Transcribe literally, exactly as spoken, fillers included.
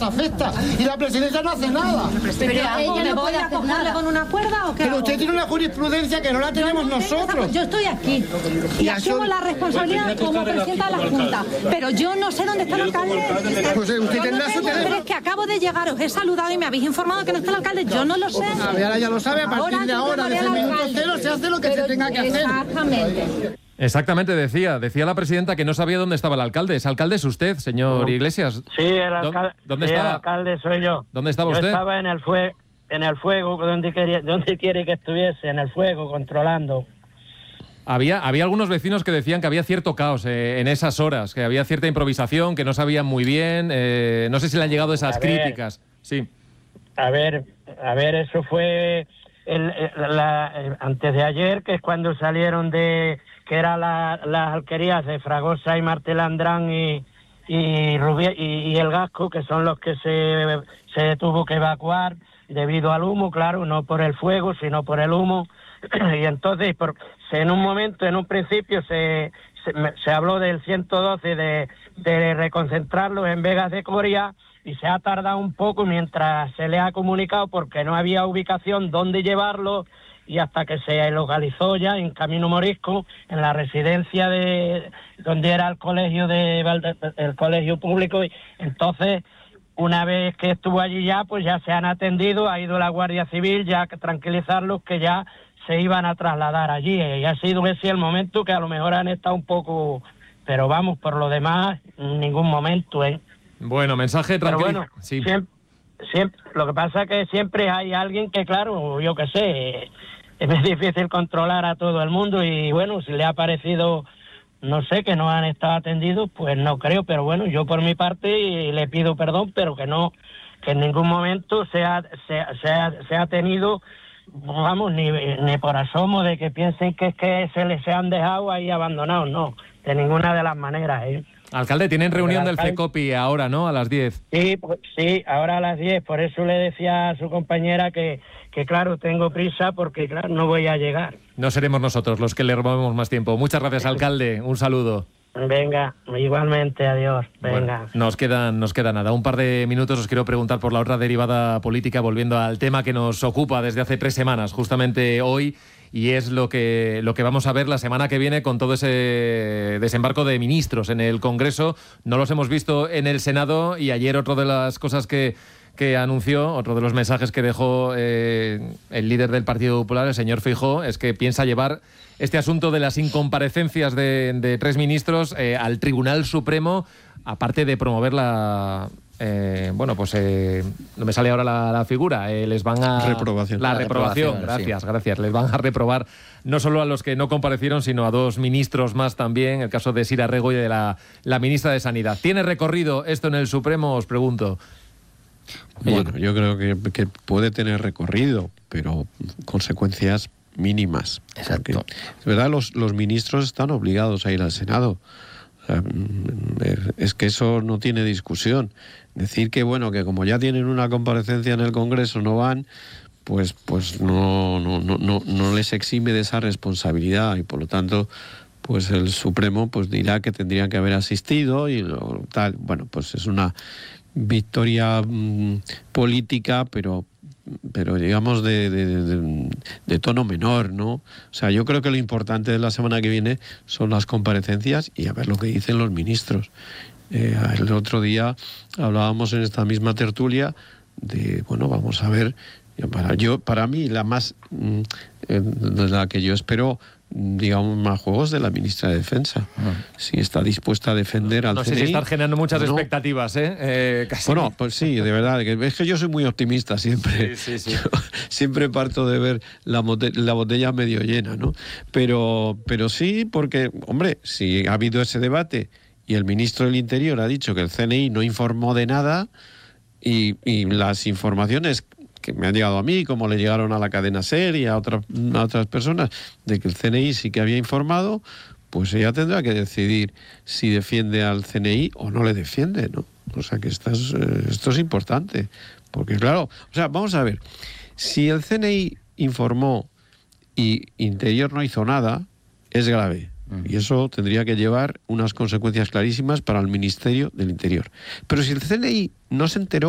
les afecta y la presidencia no hace nada. Pero ella no puede acogerle con una cuerda o qué. Pero usted tiene una jurisprudencia que no la tenemos yo no nosotros. Esa, yo estoy aquí y, y asumo la responsabilidad como presidenta de la Junta, pero yo no sé dónde está el alcalde. Pues usted tendrá su teléfono. Pero es que acabo de llegar, os he saludado y me habéis informado que no está el alcalde. Yo no lo sé. A ver, ahora ya lo sabe, a partir ahora de ahora, desde el minuto cero, se hace lo que pero se tenga que hacer. Exactamente. Exactamente, decía. Decía la presidenta que no sabía dónde estaba el alcalde. ¿Ese alcalde es usted, señor Iglesias? Sí, el alcalde, ¿Dónde sí, estaba? el alcalde soy yo. ¿Dónde estaba yo usted? Estaba en el, fue en el fuego, donde, quería, donde quiere que estuviese, en el fuego, controlando. Había, había algunos vecinos que decían que había cierto caos eh, en esas horas, que había cierta improvisación, que no sabían muy bien. Eh, no sé si le han llegado esas A ver. críticas. Sí. A ver, a ver, eso fue el, el, la, el, antes de ayer, que es cuando salieron de... que eran la, las alquerías de Fragosa y Martelandrán y, y, Rubí, y, y El Gasco, que son los que se, se tuvo que evacuar debido al humo, claro, no por el fuego, sino por el humo. Y entonces, por, en un momento, en un principio, se, se, se habló del ciento doce de, de reconcentrarlos en Vegas de Coria, y se ha tardado un poco mientras se le ha comunicado porque no había ubicación donde llevarlo, y hasta que se localizó ya en Camino Morisco, en la residencia de donde era el colegio de el colegio público. Y entonces, una vez que estuvo allí ya, pues ya se han atendido, ha ido la Guardia Civil ya a tranquilizarlos, que ya se iban a trasladar allí, y ha sido ese el momento que a lo mejor han estado un poco, pero vamos, por lo demás, en ningún momento, ¿eh? Bueno, mensaje tranquilo. Pero bueno, sí. siempre, siempre, lo que pasa es que siempre hay alguien que, claro, yo qué sé, es difícil controlar a todo el mundo, y bueno, si le ha parecido, no sé, que no han estado atendidos, pues no creo, pero bueno, yo por mi parte le pido perdón, pero que no, que en ningún momento se ha, se, se ha, se ha tenido, vamos, ni, ni por asomo de que piensen que es que se les han dejado ahí abandonados, no, de ninguna de las maneras, ¿eh? Alcalde, tienen reunión del alcalde... FECOPI ahora, ¿no? A las diez. Sí, pues, sí, ahora a las diez. Por eso le decía a su compañera que, que, claro, tengo prisa porque, claro, no voy a llegar. No seremos nosotros los que le robemos más tiempo. Muchas gracias, alcalde. Un saludo. Venga, igualmente, adiós. Venga. Bueno, nos quedan, nos queda nada. Un par de minutos os quiero preguntar por la otra derivada política, volviendo al tema que nos ocupa desde hace tres semanas, justamente hoy, y es lo que, lo que vamos a ver la semana que viene con todo ese desembarco de ministros en el Congreso. No los hemos visto en el Senado, y ayer otra de las cosas que, que anunció, otro de los mensajes que dejó eh, el líder del Partido Popular, el señor Feijóo, es que piensa llevar este asunto de las incomparecencias de, de tres ministros eh, al Tribunal Supremo, aparte de promover la... Eh, bueno, pues eh, no me sale ahora la, la figura, eh, les van a... Reprobación. La, la reprobación, reprobación, gracias, sí. gracias. Les van a reprobar no solo a los que no comparecieron, sino a dos ministros más también, el caso de Sira Rego y de la, la ministra de Sanidad. ¿Tiene recorrido esto en el Supremo, os pregunto? Bueno, yo creo que, que puede tener recorrido, pero consecuencias mínimas. Exacto. Porque, es verdad, los, los ministros están obligados a ir al Senado. O sea, es que eso no tiene discusión. Decir que, bueno, que como ya tienen una comparecencia en el Congreso no van, pues pues no, no, no, no, no les exime de esa responsabilidad, y por lo tanto, pues el Supremo pues dirá que tendrían que haber asistido y lo, tal. Bueno, pues es una victoria mmm, política, pero pero digamos de, de, de, de tono menor, ¿no? O sea, yo creo que lo importante de la semana que viene son las comparecencias y a ver lo que dicen los ministros. Eh, el otro día hablábamos en esta misma tertulia de, bueno, vamos a ver, para yo, para mí la más, eh, la que yo espero, digamos, más juegos de la ministra de Defensa. Uh-huh. Si está dispuesta a defender al no C N I. No sé si están generando muchas no. expectativas, ¿eh? eh casi. Bueno, pues sí, de verdad. Es que yo soy muy optimista siempre. Sí, sí, sí. Yo siempre parto de ver la, bote- la botella medio llena, ¿no? Pero, pero sí, porque, hombre, si ha habido ese debate y el ministro del Interior ha dicho que el C N I no informó de nada, y, y las informaciones que me han llegado a mí, como le llegaron a la cadena SER y a, otra, a otras personas, de que el C N I sí que había informado, pues ella tendrá que decidir si defiende al C N I o no le defiende, ¿no? O sea que esto es, esto es importante, porque claro, o sea, vamos a ver, si el C N I informó y Interior no hizo nada, es grave. Y eso tendría que llevar unas consecuencias clarísimas para el Ministerio del Interior. Pero si el C N I no se enteró